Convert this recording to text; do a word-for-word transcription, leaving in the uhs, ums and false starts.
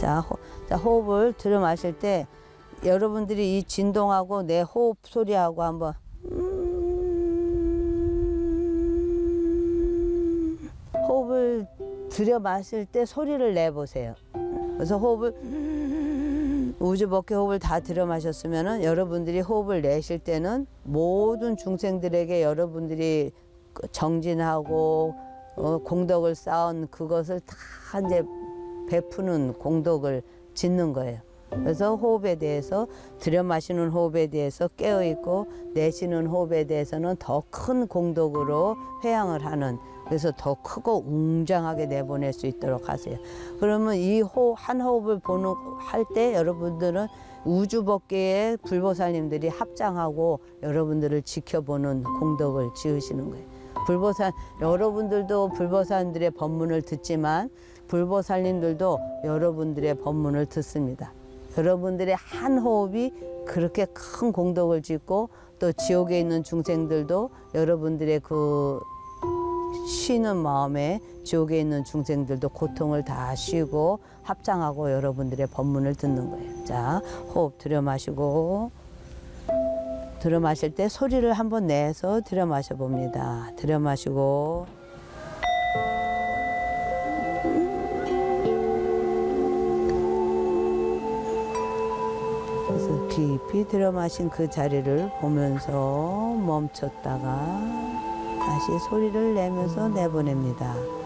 자, 호, 자, 호흡을 들여 마실 때 여러분들이 이 진동하고 내 호흡 소리하고 한번 음, 호흡을 들여 마실 때 소리를 내보세요. 그래서 호흡을 우주복귀 호흡을 다 들여 마셨으면은 여러분들이 호흡을 내실 때는 모든 중생들에게 여러분들이 정진하고 어, 공덕을 쌓은 그것을 다 이제 베푸는 공덕을 짓는 거예요. 그래서 호흡에 대해서 들여 마시는 호흡에 대해서 깨어 있고 내쉬는 호흡에 대해서는 더 큰 공덕으로 회양을 하는, 그래서 더 크고 웅장하게 내보낼 수 있도록 하세요. 그러면 이 호흡, 한 호흡을 보는 할 때 여러분들은 우주법계의 불보살님들이 합장하고 여러분들을 지켜보는 공덕을 지으시는 거예요. 불보살, 여러분들도 불보살님들의 법문을 듣지만 불보살님들도 여러분들의 법문을 듣습니다. 여러분들의 한 호흡이 그렇게 큰 공덕을 짓고 또 지옥에 있는 중생들도 여러분들의 그 쉬는 마음에 지옥에 있는 중생들도 고통을 다 쉬고 합장하고 여러분들의 법문을 듣는 거예요. 자, 호흡 들여 마시고, 들여 마실 때 소리를 한번 내서 들여 마셔 봅니다. 들여 마시고, 그래서 깊이 들여 마신 그 자리를 보면서 멈췄다가 다시 소리를 내면서 내보냅니다.